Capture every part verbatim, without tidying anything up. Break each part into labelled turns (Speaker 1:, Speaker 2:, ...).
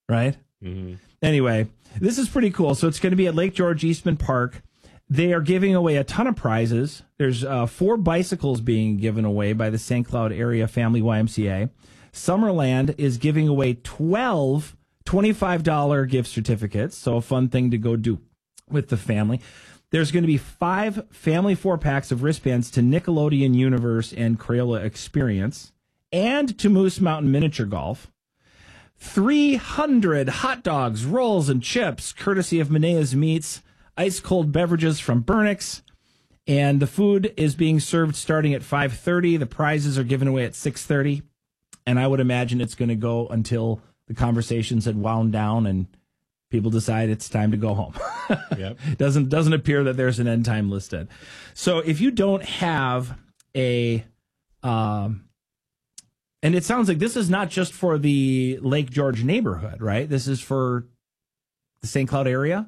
Speaker 1: right?
Speaker 2: Mm-hmm.
Speaker 1: Anyway, this is pretty cool. So it's going to be at Lake George Eastman Park. They are giving away a ton of prizes. There's uh, four bicycles being given away by the Saint Cloud Area Family Y M C A. Summerland is giving away twelve twenty-five dollars gift certificates, so a fun thing to go do with the family. There's going to be five family four-packs of wristbands to Nickelodeon Universe and Crayola Experience, and to Moose Mountain Miniature Golf. three hundred hot dogs, rolls, and chips, courtesy of Menea's Meats. Ice-cold beverages from Burnix. And the food is being served starting at five thirty. The prizes are given away at six thirty. And I would imagine it's going to go until the conversations had wound down and people decide it's time to go home.
Speaker 2: Yep.
Speaker 1: Doesn't doesn't appear that there's an end time listed. So if you don't have a... Um, and it sounds like this is not just for the Lake George neighborhood, right? This is for the Saint Cloud area?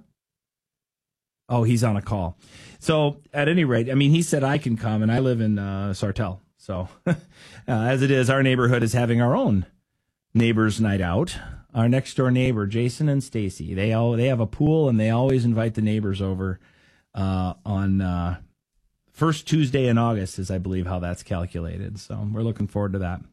Speaker 1: Oh, he's on a call. So at any rate, I mean, he said I can come, and I live in uh, Sartell. So uh, as it is, our neighborhood is having our own neighbors' night out. Our next door neighbor, Jason and Stacy, they all they have a pool, and they always invite the neighbors over uh, on uh, first Tuesday in August, is I believe how that's calculated. So we're looking forward to that.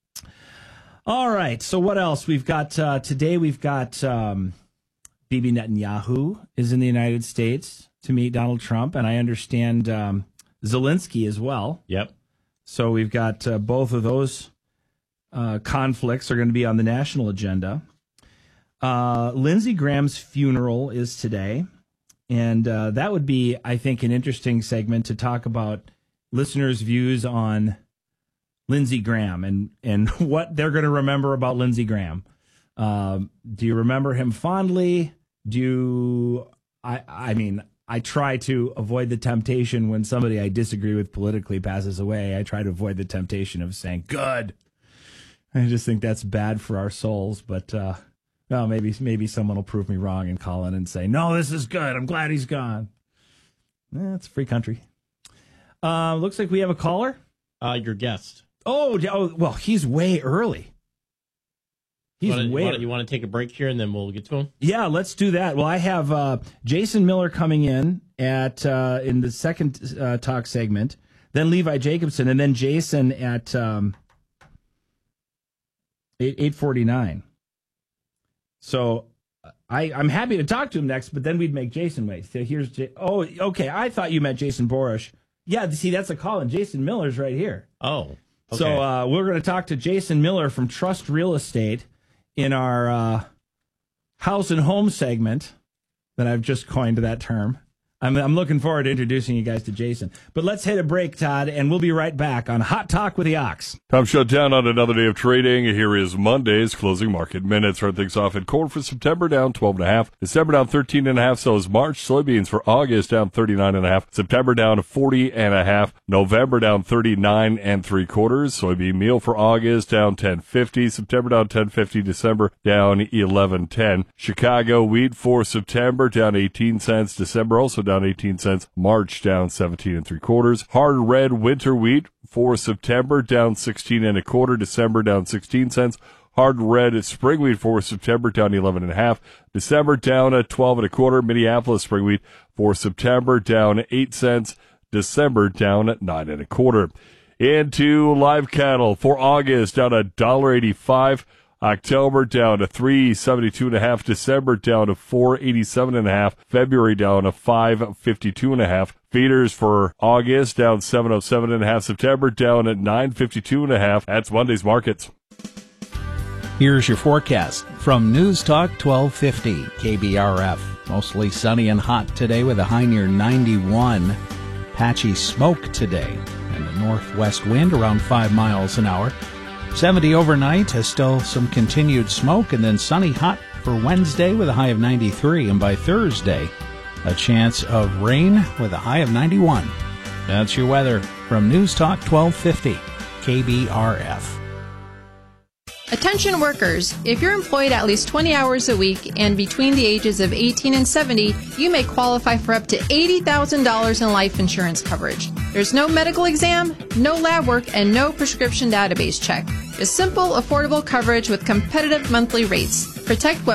Speaker 1: All right. So what else we've got uh, today? We've got. Um, Bibi Netanyahu is in the United States to meet Donald Trump, and I understand um, Zelensky as well.
Speaker 2: Yep.
Speaker 1: So we've got uh, both of those uh, conflicts are going to be on the national agenda. Uh, Lindsey Graham's funeral is today, and uh, that would be, I think, an interesting segment to talk about listeners' views on Lindsey Graham and, and what they're going to remember about Lindsey Graham. Um, do you remember him fondly? Do you, I, I mean, I try to avoid the temptation when somebody I disagree with politically passes away. I try to avoid the temptation of saying, good. I just think that's bad for our souls. But, uh, well, maybe, maybe someone will prove me wrong and call in and say, no, this is good. I'm glad he's gone. Eh, it's a free country. Uh, looks like we have a caller.
Speaker 2: Uh, your guest.
Speaker 1: Oh, oh, well, he's way early. He's
Speaker 2: you wanna,
Speaker 1: way.
Speaker 2: You want, you want to take a break here and then we'll get to him?
Speaker 1: Yeah, let's do that. Well, I have uh, Jason Miller coming in at uh, in the second uh, talk segment, then Levi Jacobson, and then Jason at um, eight forty nine. So I I'm happy to talk to him next, but then we'd make Jason wait. So here's J- oh okay. I thought you meant Jason Borish. Yeah, see that's a call, and Jason Miller's right here.
Speaker 2: Oh, okay.
Speaker 1: So uh, we're going to talk to Jason Miller from Trust Real Estate in our uh, house and home segment that I've just coined that term. I'm, I'm looking forward to introducing you guys to Jason. But let's hit a break, Todd, and we'll be right back on Hot Talk with the Ox.
Speaker 3: Time shut down on another day of trading. Here is Monday's closing market minutes. Start things off at corn for September down twelve and a half. December down thirteen and a half. So is March. Soybeans for August down thirty-nine and a half. September down forty and a half. November down thirty-nine and three quarters. Soybean meal for August down ten fifty. September down ten fifty. December down eleven ten. Chicago wheat for September down eighteen cents. December also down eighteen cents. March down seventeen and three quarters. Hard red winter wheat for September down sixteen and a quarter. December down sixteen cents. Hard red spring wheat for September down eleven and a half. December down at twelve and a quarter. Minneapolis spring wheat for September down eight cents. December down at nine and a quarter. Into live cattle for August down a dollar eighty-five. October down to three seventy-two and a half. December down to four eighty-seven and a half. February down to five fifty-two and a half. Feeders for August down seven oh seven and a half. September down at nine fifty-two and a half. That's Monday's markets.
Speaker 4: Here's your forecast from News Talk twelve fifty K B R F. Mostly sunny and hot today with a high near ninety-one. Patchy smoke today and a northwest wind around five miles an hour. seventy overnight, has still some continued smoke, and then sunny hot for Wednesday with a high of ninety-three, and by Thursday, a chance of rain with a high of ninety-one. That's your weather from News Talk twelve fifty K B R F.
Speaker 5: Attention workers, if you're employed at least twenty hours a week and between the ages of eighteen and seventy, you may qualify for up to eighty thousand dollars in life insurance coverage. There's no medical exam, no lab work, and no prescription database check. Just simple, affordable coverage with competitive monthly rates. Protect what